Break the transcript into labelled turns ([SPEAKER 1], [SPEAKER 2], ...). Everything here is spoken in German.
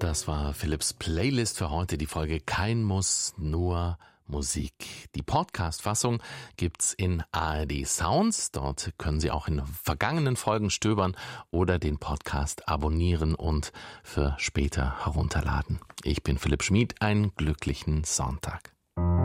[SPEAKER 1] Das war Philipps Playlist für heute, die Folge Kein Muss, nur Musik. Die Podcast-Fassung gibt's in ARD Sounds. Dort können Sie auch in vergangenen Folgen stöbern oder den Podcast abonnieren und für später herunterladen. Ich bin Philipp Schmid, einen glücklichen Sonntag.